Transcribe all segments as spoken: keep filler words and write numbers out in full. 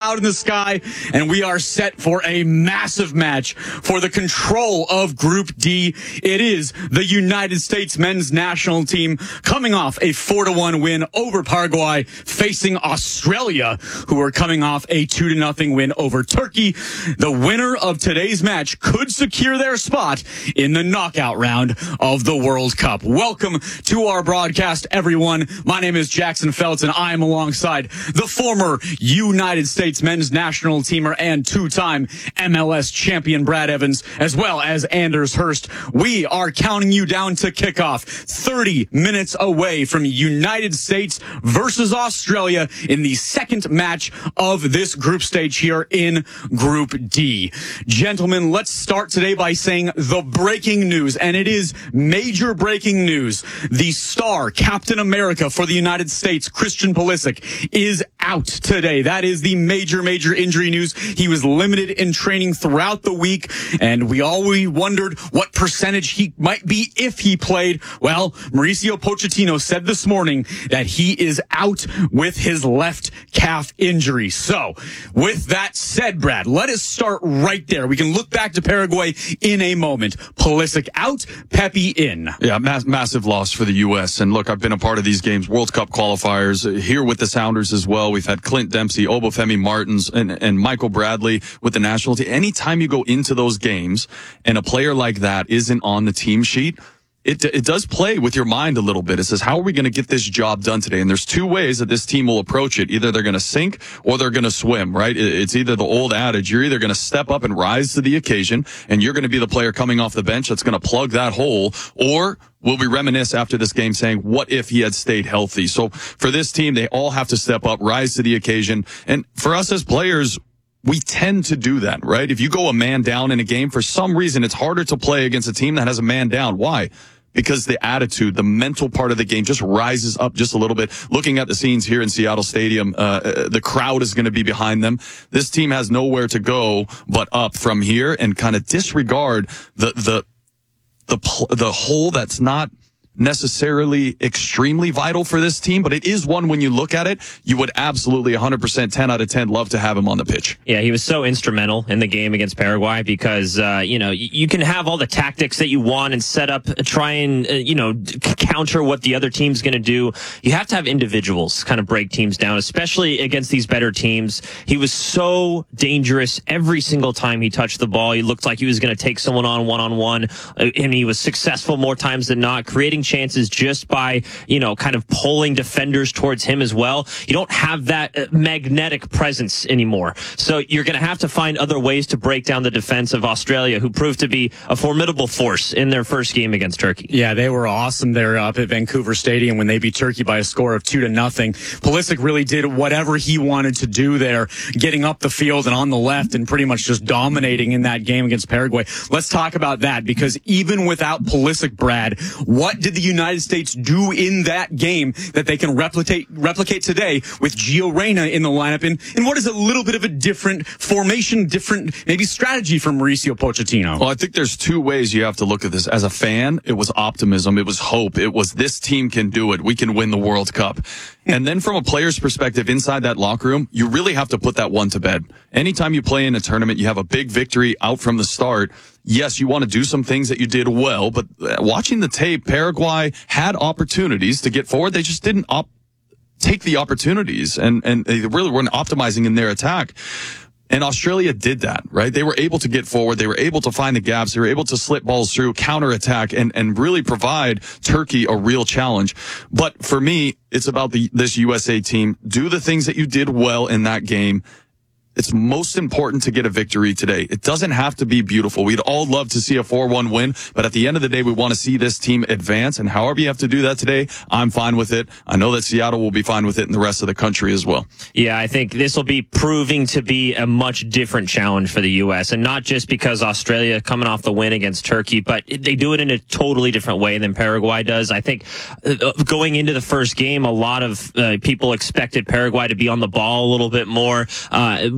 cloud in the sky, and we are set for a massive match for the control of Group D. It is the United States men's national team coming off a four to one win over Paraguay, facing Australia, who are coming off a two to nothing win over Turkey. The winner of today's match could secure their spot in the knockout round of the World Cup. Welcome to our broadcast, everyone. My name is Jackson Feltz, and I am alongside the former United States men's national teamer and two-time M L S champion Brad Evans, as well as Anders Hurst. We are counting you down to kickoff, thirty minutes away from United States versus Australia in the second match of this group stage here in Group D. Gentlemen, let's start today by saying the breaking news, and it is major breaking news. The star Captain America for the United States, Christian Pulisic, is out today. That is the major, major injury news. He was limited in training throughout the week, and we always wondered what percentage he might be if he played. Well, Mauricio Pochettino said this morning that he is out with his left calf injury. So, with that said, Brad, let us start right there. We can look back to Paraguay in a moment. Pulisic out, Pepe in. Yeah, mass- massive loss for the U S. And look, I've been a part of these games, World Cup qualifiers, uh, here with the Sounders as well. We've had Clint Dempsey, Obafemi Martins, and, and Michael Bradley with the national team. Anytime you go into those games and a player like that isn't on the team sheet, It it does play with your mind a little bit. It says, how are we going to get this job done today? And there's two ways that this team will approach it. Either they're going to sink or they're going to swim, right? It's either the old adage. You're either going to step up and rise to the occasion, and you're going to be the player coming off the bench that's going to plug that hole, or will we reminisce after this game saying, what if he had stayed healthy? So for this team, they all have to step up, rise to the occasion. And for us as players, we tend to do that, right? If you go a man down in a game, for some reason, it's harder to play against a team that has a man down. Why? Because the attitude, the mental part of the game just rises up just a little bit. Looking at the scenes here in Seattle Stadium, uh, the crowd is going to be behind them. This team has nowhere to go but up from here, and kind of disregard the, the, the, the hole that's not necessarily extremely vital for this team, but it is one when you look at it, you would absolutely one hundred percent, ten out of ten, love to have him on the pitch. Yeah, he was so instrumental in the game against Paraguay because, uh, you know, you can have all the tactics that you want and set up, try and, uh, you know, counter what the other team's going to do. You have to have individuals kind of break teams down, especially against these better teams. He was so dangerous every single time he touched the ball. He looked like he was going to take someone on one-on-one, uh, and he was successful more times than not, creating chances just by, you know, kind of pulling defenders towards him as well. You don't have that uh, magnetic presence anymore. So you're going to have to find other ways to break down the defense of Australia, who proved to be a formidable force in their first game against Turkey. Yeah, they were awesome there up at Vancouver Stadium when they beat Turkey by a score of two to nothing. Pulisic really did whatever he wanted to do there, getting up the field and on the left and pretty much just dominating in that game against Paraguay. Let's talk about that, because even without Pulisic, Brad, what did the United States do in that game that they can replicate replicate today with Gio Reyna in the lineup? And, and what is a little bit of a different formation, different maybe strategy from Mauricio Pochettino? Well, I think there's two ways you have to look at this. As a fan, it was optimism. It was hope. It was, this team can do it. We can win the World Cup. And then from a player's perspective inside that locker room, you really have to put that one to bed. Anytime you play in a tournament, you have a big victory out from the start. Yes, you want to do some things that you did well, but watching the tape, Paraguay had opportunities to get forward. They just didn't op- take the opportunities, and, and they really weren't optimizing in their attack. And Australia did that, right? They were able to get forward. They were able to find the gaps. They were able to slip balls through, counterattack, and, and really provide Turkey a real challenge. But for me, it's about the, this U S A team. Do the things that you did well in that game. It's most important to get a victory today. It doesn't have to be beautiful. We'd all love to see a four one win, but at the end of the day, we want to see this team advance. And however you have to do that today, I'm fine with it. I know that Seattle will be fine with it, and the rest of the country as well. Yeah, I think this will be proving to be a much different challenge for the U S, and not just because Australia coming off the win against Turkey, but they do it in a totally different way than Paraguay does. I think uh, going into the first game, a lot of uh, people expected Paraguay to be on the ball a little bit more. Uh,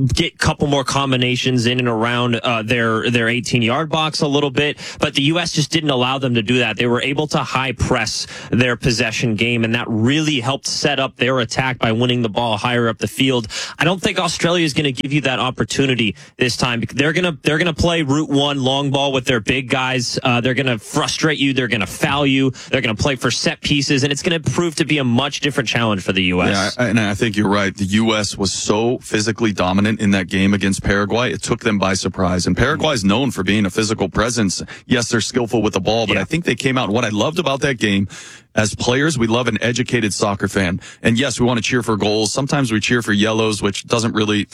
get a couple more combinations in and around uh, their their eighteen-yard box a little bit, but the U S just didn't allow them to do that. They were able to high press their possession game, and that really helped set up their attack by winning the ball higher up the field. I don't think Australia is going to give you that opportunity this time. They're going to they're going to play route one long ball with their big guys. Uh, they're going to frustrate you. They're going to foul you. They're going to play for set pieces, and it's going to prove to be a much different challenge for the U S. Yeah, and I think you're right. The U S was so physically dominant in that game against Paraguay. It took them by surprise. And Paraguay is known for being a physical presence. Yes, they're skillful with the ball, but yeah. I think they came out. What I loved about that game, as players, we love an educated soccer fan. And yes, we want to cheer for goals. Sometimes we cheer for yellows, which doesn't really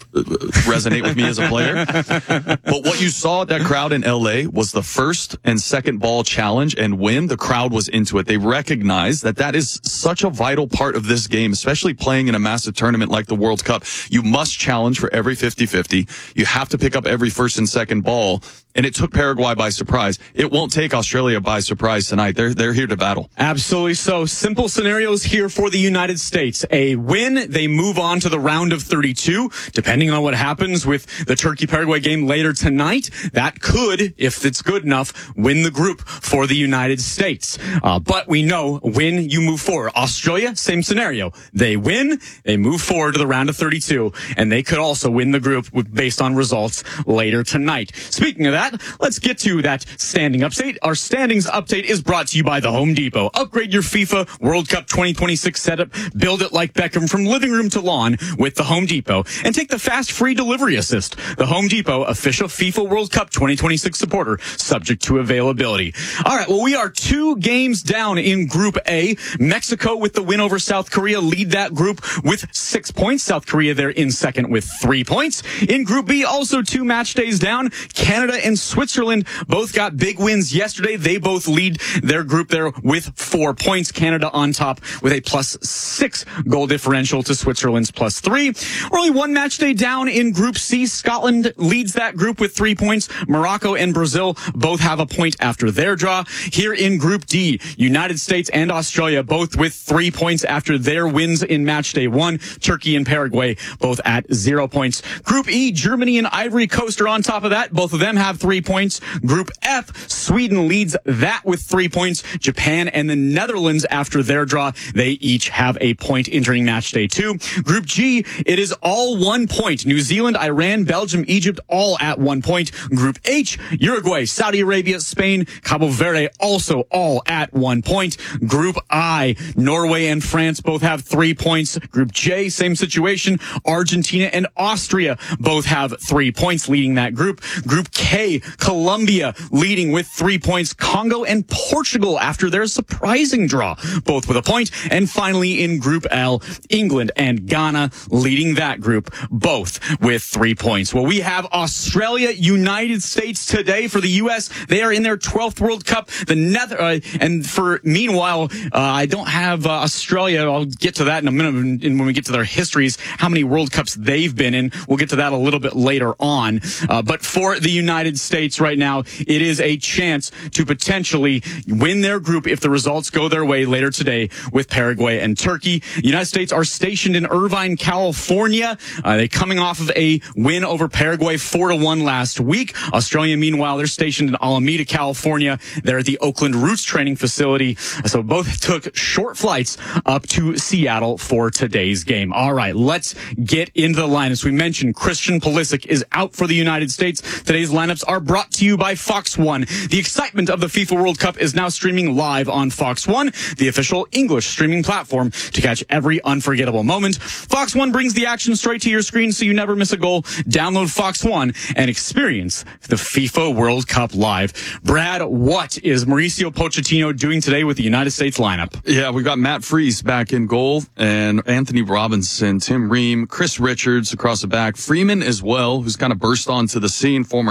resonate with me as a player. But what you saw at that crowd in L A was the first and second ball challenge and win. The crowd was into it. They recognized that that is such a vital part of this game, especially playing in a massive tournament like the World Cup. You must challenge for every fifty-fifty. You have to pick up every first and second ball. And it took Paraguay by surprise. It won't take Australia by surprise tonight. They're, they're here to battle. Absolutely so. Simple scenarios here for the United States. A win, they move on to the round of thirty-two. Depending on what happens with the Turkey-Paraguay game later tonight, that could, if it's good enough, win the group for the United States. Uh, but we know when you move forward. Australia, same scenario. They win, they move forward to the round of thirty-two, and they could also win the group with, based on results later tonight. Speaking of that, let's get to that standing update. Our standings update is brought to you by the Home Depot. Upgrade your FIFA World Cup twenty twenty-six setup. Build it like Beckham from living room to lawn with the Home Depot. And take the fast free delivery assist. The Home Depot, official FIFA World Cup twenty twenty-six supporter, subject to availability. All right, well, we are two games down in Group A. Mexico, with the win over South Korea, lead that group with six points. South Korea there in second with three points. In Group B, also two match days down. Canada and Switzerland both got big wins yesterday. They both lead their group there with four points. Canada on top with a plus six goal differential to Switzerland's plus three. We're only one match day down in Group C. Scotland leads that group with three points. Morocco and Brazil both have a point after their draw. Here in Group D, United States and Australia both with three points after their wins in match day one. Turkey and Paraguay both at zero points. Group E, Germany and Ivory Coast are on top of that. Both of them have three points. Group F, Sweden leads that with three points. Japan and the Netherlands, after their draw, they each have a point entering match day two. Group G, it is all one point. New Zealand, Iran, Belgium, Egypt, all at one point. Group H, Uruguay, Saudi Arabia, Spain, Cabo Verde, also all at one point. Group I, Norway and France both have three points. Group J, same situation. Argentina and Austria both have three points, leading that group. Group K, Colombia leading with three points. Congo and Portugal after their surprising draw, both with a point. And finally in Group L, England and Ghana leading that group, both with three points. Well, we have Australia, United States today for the U S. They are in their twelfth World Cup. The Nether, uh, and for meanwhile, uh, I don't have uh, Australia. I'll get to that in a minute when we get to their histories, how many World Cups they've been in. We'll get to that a little bit later on. Uh, but for the United States right now, it is a chance to potentially win their group if the results go their way later today with Paraguay and Turkey. The United States are stationed in Irvine, California. Uh, they coming off of a win over Paraguay four to one last week. Australia, meanwhile, they're stationed in Alameda, California. They're at the Oakland Roots training facility. So both took short flights up to Seattle for today's game. All right, let's get into the lineups. We mentioned Christian Pulisic is out for the United States. Today's lineups are brought to you by Fox One. The excitement of the FIFA World Cup is now streaming live on Fox One, the official English streaming platform to catch every unforgettable moment. Fox One brings the action straight to your screen so you never miss a goal. Download Fox One and experience the FIFA World Cup live. Brad, what is Mauricio Pochettino doing today with the United States lineup? Yeah, we've got Matt Freese back in goal and Anthony Robinson, Tim Ream, Chris Richards across the back, Freeman as well, who's kind of burst onto the scene, former M L S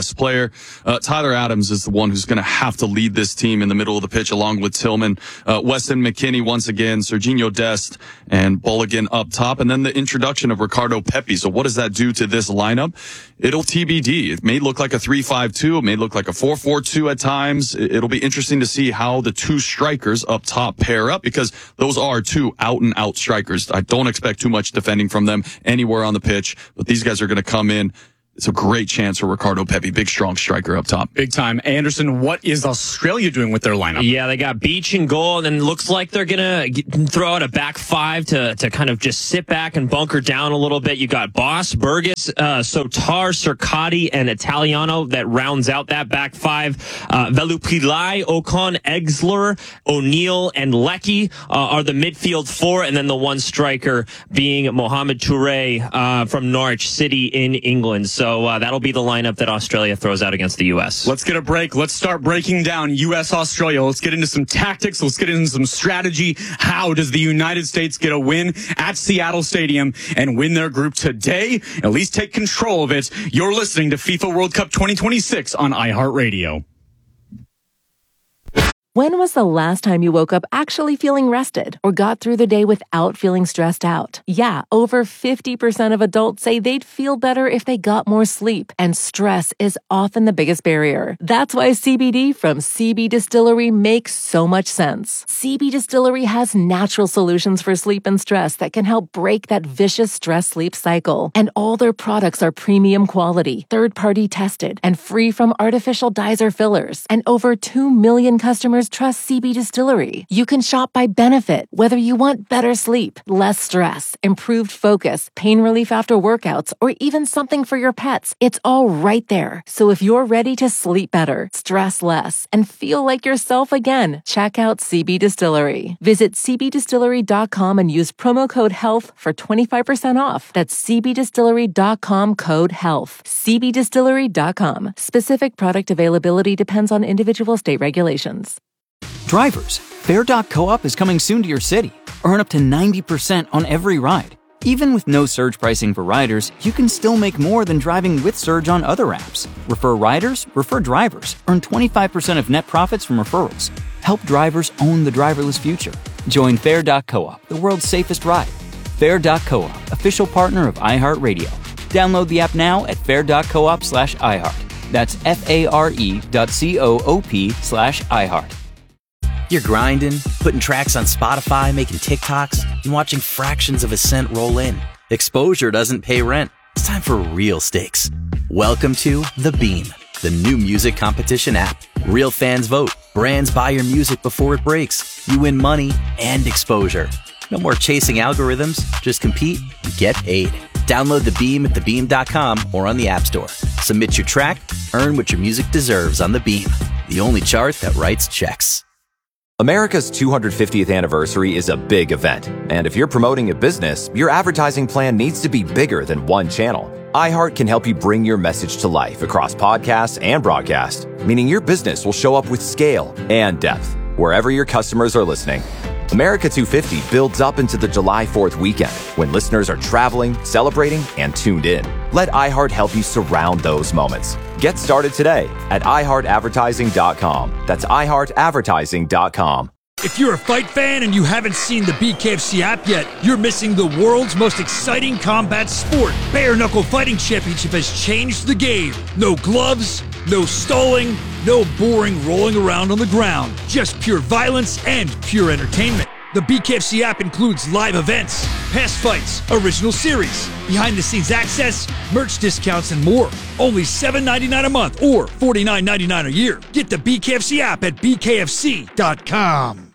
best player. Uh, Tyler Adams is the one who's going to have to lead this team in the middle of the pitch along with Tillman. Uh, Weston McKennie once again, Serginho Dest, and Bulligan up top. And then the introduction of Ricardo Pepi. So what does that do to this lineup? It'll T B D. It may look like a three five two. It may look like a four four two at times. It'll be interesting to see how the two strikers up top pair up, because those are two out and out strikers. I don't expect too much defending from them anywhere on the pitch, but these guys are going to come in. It's a great chance for Ricardo Pepi, big, strong striker up top. Big time. Anderson, what is Australia doing with their lineup? Yeah, they got Beach and goal, and then looks like they're going to throw out a back five to, to kind of just sit back and bunker down a little bit. You got Boss, Burgess, uh, Sotar, Circati, and Italiano that rounds out that back five. Uh, Velupilai, Ocon, Exler, O'Neill, and Leckie uh, are the midfield four, and then the one striker being Mohamed Toure uh, from Norwich City in England. So So uh, that'll be the lineup that Australia throws out against the U S. Let's get a break. Let's start breaking down U S Australia. Let's get into some tactics. Let's get into some strategy. How does the United States get a win at Seattle Stadium and win their group today? At least take control of it. You're listening to FIFA World Cup twenty twenty-six on iHeartRadio. When was the last time you woke up actually feeling rested or got through the day without feeling stressed out? Yeah, over fifty percent of adults say they'd feel better if they got more sleep, and stress is often the biggest barrier. That's why C B D from C B Distillery makes so much sense. C B Distillery has natural solutions for sleep and stress that can help break that vicious stress-sleep cycle. And all their products are premium quality, third-party tested, and free from artificial dyes or fillers. And over two million customers trust C B Distillery. You can shop by benefit, whether you want better sleep, less stress, improved focus, pain relief after workouts, or even something for your pets. It's all right there. So if you're ready to sleep better, stress less, and feel like yourself again, check out C B Distillery. Visit c b distillery dot com and use promo code HEALTH for twenty-five percent off. That's c b distillery dot com code HEALTH. c b distillery dot com. Specific product availability depends on individual state regulations. Drivers, Fair dot coop is coming soon to your city. Earn up to ninety percent on every ride. Even with no surge pricing for riders, you can still make more than driving with Surge on other apps. Refer riders, refer drivers. Earn twenty-five percent of net profits from referrals. Help drivers own the driverless future. Join Fair dot coop, the world's safest ride. Fair dot coop, official partner of iHeartRadio. Download the app now at fair dot coop slash iHeart. That's F-A-R-E dot C-O-O-P slash iHeart. You're grinding, putting tracks on Spotify, making TikToks, and watching fractions of a cent roll in. Exposure doesn't pay rent. It's time for real stakes. Welcome to The Beam, the new music competition app. Real fans vote. Brands buy your music before it breaks. You win money and exposure. No more chasing algorithms. Just compete and get paid. Download The Beam at the beam dot com or on the App Store. Submit your track. Earn what your music deserves on The Beam, the only chart that writes checks. America's two hundred fiftieth anniversary is a big event, and if you're promoting a business, your advertising plan needs to be bigger than one channel. iHeart can help you bring your message to life across podcasts and broadcast, meaning your business will show up with scale and depth wherever your customers are listening. America two fifty builds up into the July fourth weekend when listeners are traveling, celebrating, and tuned in. Let iHeart help you surround those moments. Get started today at i heart advertising dot com. That's i heart advertising dot com. If you're a fight fan and you haven't seen the B K F C app yet, you're missing the world's most exciting combat sport. Bare Knuckle Fighting Championship has changed the game. No gloves, no stalling, no boring rolling around on the ground. Just pure violence and pure entertainment. The B K F C app includes live events, past fights, original series, behind-the-scenes access, merch discounts, and more. Only seven dollars and ninety-nine cents a month or forty-nine dollars and ninety-nine cents a year. Get the B K F C app at b k f c dot com.